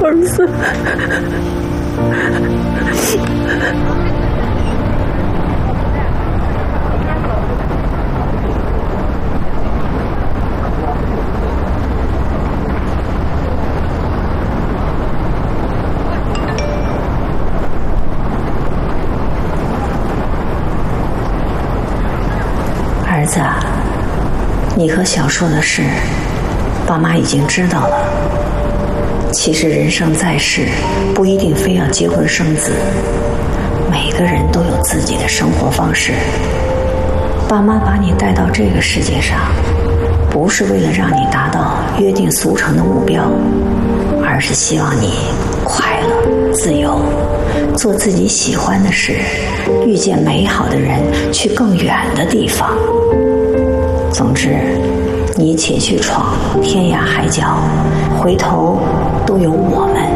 儿子。 儿子，你和小说的事，爸妈已经知道了。其实人生在世，不一定非要结婚生子，每个人都有自己的生活方式。爸妈把你带到这个世界上，不是为了让你达到约定俗成的目标，而是希望你快乐、自由，做自己喜欢的事，遇见美好的人，去更远的地方。总之，你且去闯天涯海角，回头都有我们。